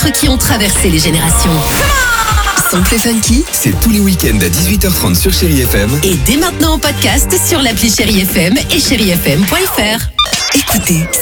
titres qui ont traversé les générations. Sample Funky, c'est tous les week-ends à 18h30 sur Chérie FM. Et dès maintenant en podcast sur l'appli Chérie FM et chérifm.fr. Écoutez,